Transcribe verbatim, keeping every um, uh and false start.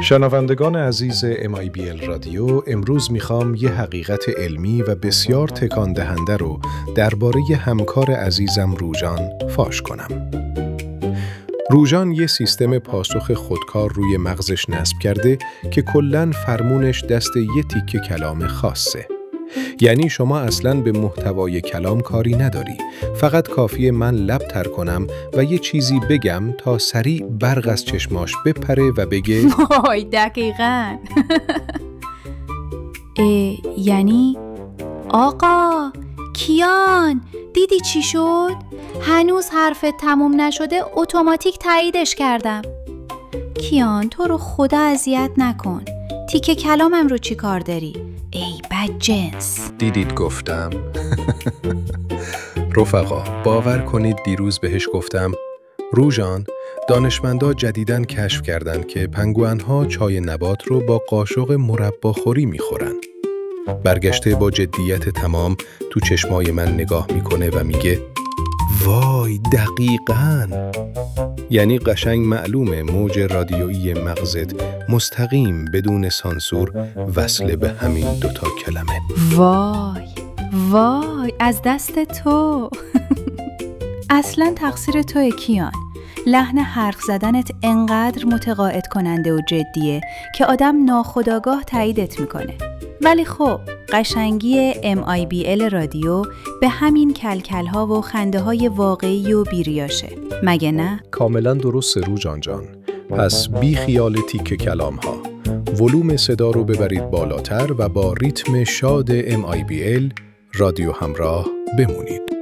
شنوندگان عزیز ام آی بی ال رادیو، امروز میخوام یه حقیقت علمی و بسیار تکان دهنده رو درباره همکار عزیزم روژان فاش کنم. روژان یه سیستم پاسخ خودکار روی مغزش نصب کرده که کلاً فرمونش دست یه تیکه کلام خاصه. یعنی شما اصلاً به محتوای کلام کاری نداری، فقط کافیه من لب تر کنم و یه چیزی بگم تا سریع برق از چشماش بپره و بگه وای دقیقاً. اه، یعنی آقا کیان دیدی چی شد؟ هنوز حرفت تموم نشده اتوماتیک تاییدش کردم. کیان تو رو خدا اذیت نکن، تیکه کلامم رو چی کار داری؟ ای بدجنس. دیدید گفتم؟ رفقا باور کنید دیروز بهش گفتم روژان، دانشمندا جدیداً کشف کردن که پنگوئن‌ها چای نبات رو با قاشق مرباخوری میخورن. برگشته با جدیت تمام تو چشمای من نگاه میکنه و میگه وای دقیقاً. یعنی قشنگ معلومه موج رادیویی مغزت مستقیم بدون سانسور وصله به همین دوتا کلمه. وای وای از دست تو. اصلا تقصیر توئه کیان. لحن حرف زدنت انقدر متقاعد کننده و جدیه که آدم ناخودآگاه تاییدت میکنه. ولی خب قشنگی ام آی بی ال رادیو به همین کلکل‌ها و خنده‌های واقعی و بیریاشه، مگه نه؟ کاملا درسته روژان جان. پس بی خیال تیکه کلام ها، ولوم صدا رو ببرید بالاتر و با ریتم شاد ام آی بی ال رادیو همراه بمونید.